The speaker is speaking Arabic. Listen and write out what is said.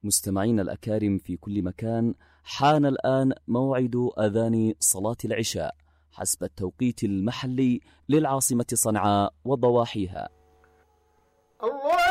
مستمعين الأكارم في كل مكان، حان الآن موعد أذان صلاة العشاء حسب التوقيت المحلي للعاصمة صنعاء وضواحيها. الله